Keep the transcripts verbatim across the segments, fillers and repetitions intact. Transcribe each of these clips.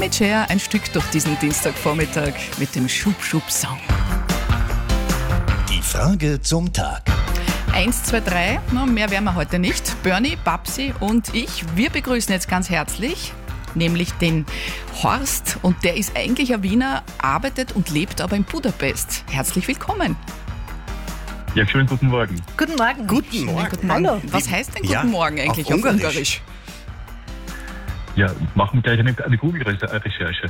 mit Cher ein Stück durch diesen Dienstagvormittag mit dem Schub-Schub-Song. Die Frage zum Tag. Eins, zwei, drei, no, mehr werden wir heute nicht. Bernie, Babsi und ich, wir begrüßen jetzt ganz herzlich, nämlich den Horst. Und der ist eigentlich ein Wiener, arbeitet und lebt aber in Budapest. Herzlich willkommen. Ja, schönen guten Morgen. Guten Morgen. Guten Morgen. Guten Morgen. Hallo. Was heißt denn guten Ja, Morgen eigentlich auf auf Ungarisch. Ungarisch? Ja, machen wir gleich eine, eine Google-Recherche.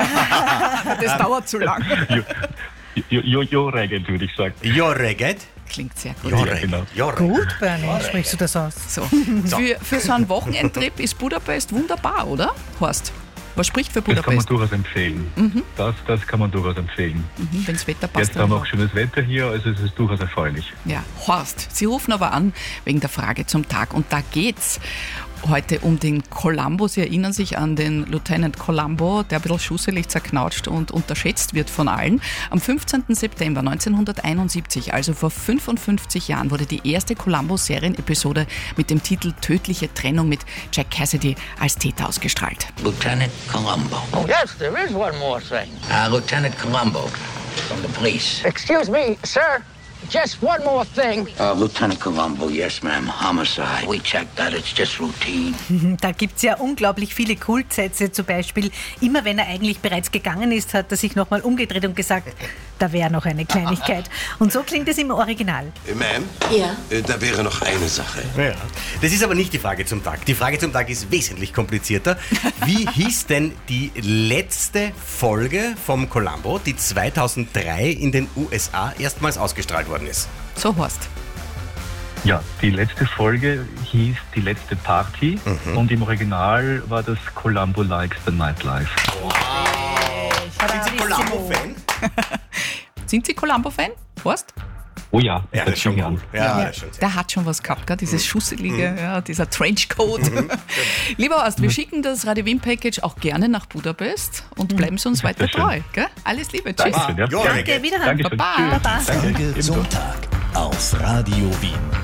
Das dauert zu lang. Jo, jo, jo, Regent, würde ich sagen. Jorreget. Klingt sehr gut. Jorreget. genau. Gut, Bernie, sprichst du das aus? So. Für, für so einen Wochenendtrip ist Budapest wunderbar, oder, Horst? Was spricht für Das kann man Budapest? durchaus empfehlen. Das, das kann man durchaus empfehlen. Mhm, wenn das Wetter passt. Jetzt haben wir auch schönes Wetter hier, also es ist durchaus erfreulich. Ja, Horst, Sie rufen aber an wegen der Frage zum Tag. Und da geht's heute um den Columbo. Sie erinnern sich an den Lieutenant Columbo, der ein bisschen schusselig zerknautscht und unterschätzt wird von allen. Am fünfzehnten September neunzehnhunderteinundsiebzig, also vor fünfundfünfzig Jahren, wurde die erste Columbo-Serienepisode mit dem Titel Tödliche Trennung mit Jack Cassidy als Täter ausgestrahlt. Lieutenant Columbo. Oh, yes, there is one more thing. Uh, Lieutenant Columbo from the police. Excuse me, sir. Just one more thing. Uh, Lieutenant Columbo, yes, ma'am. Homicide. We checked that. It's just routine. Da gibt es ja unglaublich viele Kultsätze. Zum Beispiel, immer wenn er eigentlich bereits gegangen ist, hat er sich nochmal umgedreht und gesagt, da wäre noch eine Kleinigkeit. Und so klingt es im Original. Äh, Ma'am? Ja. Äh, Da wäre noch eine Sache. Ja. Das ist aber nicht die Frage zum Tag. Die Frage zum Tag ist wesentlich komplizierter. Wie hieß denn die letzte Folge vom Columbo, die zweitausenddrei in den U S A erstmals ausgestrahlt worden ist? So, Horst. Ja, die letzte Folge hieß Die letzte Party und im Original war das Columbo Likes the Nightlife. Sind Sie Columbo-Fan? Sind Sie Columbo-Fan, Horst? Oh ja, Ja, das ist schon gern. cool. Ja, das ist schon sehr. Der hat schon was gehabt, gell? Dieses schusselige, ja, dieser Trenchcoat. Lieber Horst, wir schicken das Radio Wien Package auch gerne nach Budapest und bleiben Sie uns weiter Sehr schön. treu. Gell? Alles Liebe, tschüss. Dankeschön, ja. Jorreget. Danke, wiederhören. Dankeschön. Baba. Tschüss. Baba. Frage zum Tag auf Radio Wien.